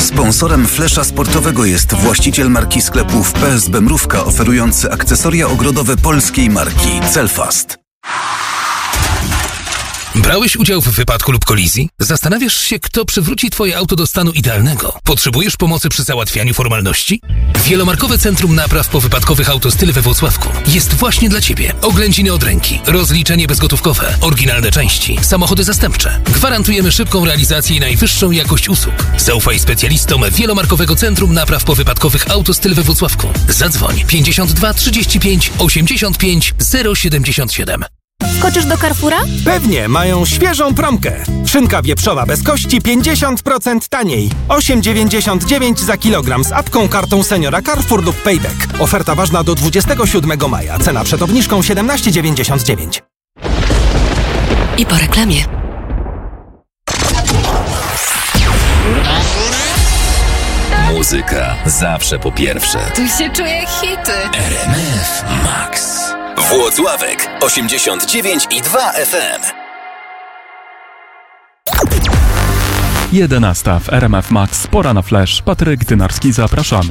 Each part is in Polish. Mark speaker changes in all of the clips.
Speaker 1: Sponsorem Flesza Sportowego jest właściciel marki sklepów PSB Mrówka, oferujący akcesoria ogrodowe polskiej marki Celfast.
Speaker 2: Brałeś udział w wypadku lub kolizji? Zastanawiasz się, kto przywróci Twoje auto do stanu idealnego? Potrzebujesz pomocy przy załatwianiu formalności? Wielomarkowe Centrum Napraw Powypadkowych Autostyl we Włocławku jest właśnie dla Ciebie. Oględziny od ręki, rozliczenie bezgotówkowe, oryginalne części, samochody zastępcze. Gwarantujemy szybką realizację i najwyższą jakość usług. Zaufaj specjalistom Wielomarkowego Centrum Napraw Powypadkowych Autostyl we Włocławku. Zadzwoń 52 35 85 077.
Speaker 3: Skoczysz do Carrefoura?
Speaker 4: Pewnie, mają świeżą promkę. Szynka wieprzowa bez kości 50% taniej. 8,99 za kilogram z apką, kartą seniora Carrefour lub Payback. Oferta ważna do 27 maja. Cena przed obniżką 17,99.
Speaker 3: I po reklamie.
Speaker 2: Muzyka zawsze po pierwsze.
Speaker 3: Tu się czuję hity.
Speaker 2: RMF Max. Włocławek 89,2 FM.
Speaker 5: 11 w RMF Max. Pora na flash. Patryk Dynarski, zapraszamy.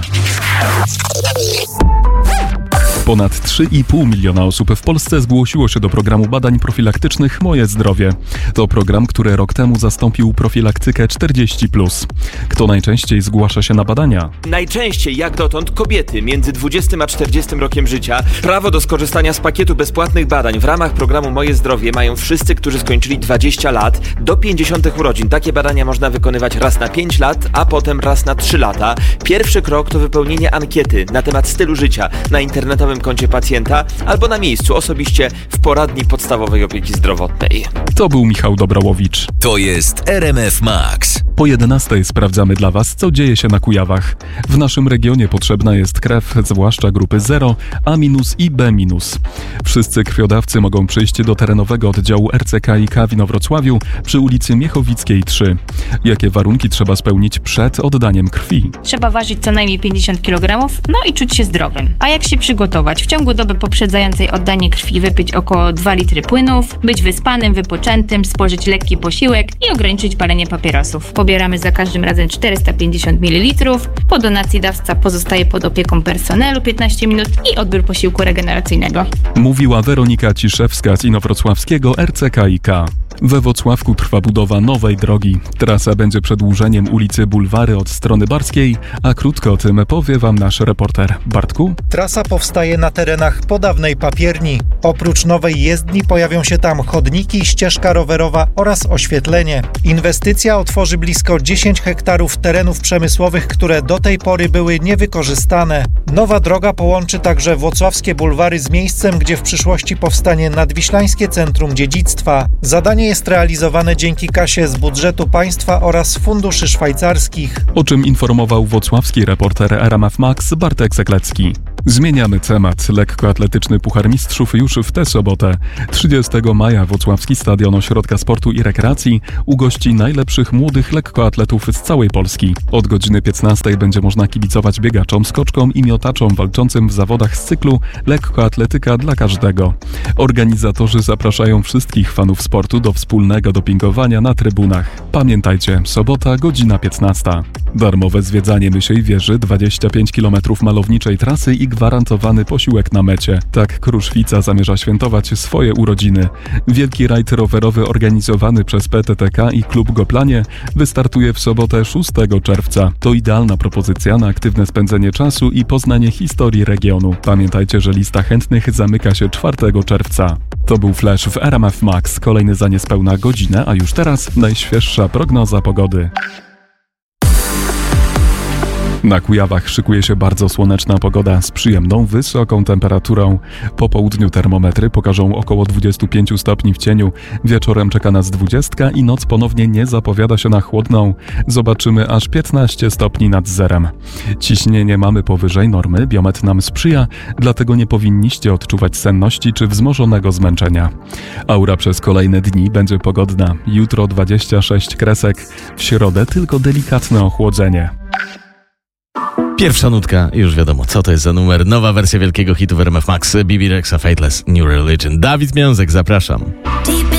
Speaker 5: Ponad 3,5 miliona osób w Polsce zgłosiło się do programu badań profilaktycznych Moje Zdrowie. To program, który rok temu zastąpił profilaktykę 40+. Kto najczęściej zgłasza się na badania?
Speaker 6: Najczęściej, jak dotąd, kobiety między 20 a 40 rokiem życia. Prawo do skorzystania z pakietu bezpłatnych badań w ramach programu Moje Zdrowie mają wszyscy, którzy skończyli 20 lat do 50 urodzin. Takie badania można wykonywać raz na 5 lat, a potem raz na 3 lata. Pierwszy krok to wypełnienie ankiety na temat stylu życia na internetowym koncie pacjenta albo na miejscu osobiście w poradni podstawowej opieki zdrowotnej.
Speaker 5: To był Michał Dobrałowicz.
Speaker 2: To jest RMF Max.
Speaker 5: Po 11 sprawdzamy dla Was, co dzieje się na Kujawach. W naszym regionie potrzebna jest krew, zwłaszcza grupy 0, A- i B-. Wszyscy krwiodawcy mogą przyjść do terenowego oddziału RCKiK w Inowrocławiu przy ulicy Miechowickiej 3. Jakie warunki trzeba spełnić przed oddaniem krwi?
Speaker 7: Trzeba ważyć co najmniej 50 kg, no i czuć się zdrowym. A jak się przygotować? W ciągu doby poprzedzającej oddanie krwi wypić około 2 litry płynów, być wyspanym, wypoczętym, spożyć lekki posiłek i ograniczyć palenie papierosów. Pobieramy za każdym razem 450 ml. Po donacji dawca pozostaje pod opieką personelu 15 minut i odbiór posiłku regeneracyjnego.
Speaker 5: Mówiła Weronika Ciszewska z inowrocławskiego RCKiK. We Włocławku trwa budowa nowej drogi. Trasa będzie przedłużeniem ulicy Bulwary od strony Barskiej, a krótko o tym powie Wam nasz reporter. Bartku?
Speaker 8: Trasa powstaje na terenach po dawnej papierni. Oprócz nowej jezdni pojawią się tam chodniki, ścieżka rowerowa oraz oświetlenie. Inwestycja otworzy blisko 10 hektarów terenów przemysłowych, które do tej pory były niewykorzystane. Nowa droga połączy także włocławskie bulwary z miejscem, gdzie w przyszłości powstanie Nadwiślańskie Centrum Dziedzictwa. Zadanie jest realizowane dzięki kasie z budżetu państwa oraz funduszy szwajcarskich.
Speaker 5: O czym informował włocławski reporter RMF Max Bartek Seklecki. Zmieniamy temat. Lekkoatletyczny Puchar Mistrzów już w tę sobotę. 30 maja Włocławski Stadion Ośrodka Sportu i Rekreacji ugości najlepszych młodych lekkoatletów z całej Polski. Od godziny 15 będzie można kibicować biegaczom, skoczkom i miotaczom walczącym w zawodach z cyklu Lekkoatletyka dla każdego. Organizatorzy zapraszają wszystkich fanów sportu do wspólnego dopingowania na trybunach. Pamiętajcie, sobota, godzina 15. Darmowe zwiedzanie Mysiej Wieży, 25 km malowniczej trasy i gwarantowany posiłek na mecie. Tak Kruszwica zamierza świętować swoje urodziny. Wielki rajd rowerowy organizowany przez PTTK i Klub Goplanie wystartuje w sobotę 6 czerwca. To idealna propozycja na aktywne spędzenie czasu i poznanie historii regionu. Pamiętajcie, że lista chętnych zamyka się 4 czerwca. To był Flash w RMF Max. Kolejny za niespełna godzinę, a już teraz najświeższa prognoza pogody. Na Kujawach szykuje się bardzo słoneczna pogoda z przyjemną, wysoką temperaturą. Po południu termometry pokażą około 25 stopni w cieniu. Wieczorem czeka nas 20 i noc ponownie nie zapowiada się na chłodną. Zobaczymy aż 15 stopni nad zerem. Ciśnienie mamy powyżej normy, biometr nam sprzyja, dlatego nie powinniście odczuwać senności czy wzmożonego zmęczenia. Aura przez kolejne dni będzie pogodna. Jutro 26 kresek, w środę tylko delikatne ochłodzenie.
Speaker 9: Pierwsza nutka, już wiadomo, co to jest za numer. Nowa wersja wielkiego hitu w RMF Max, Bibi Rexa, Fateless, New Religion. Dawid Miązek, zapraszam.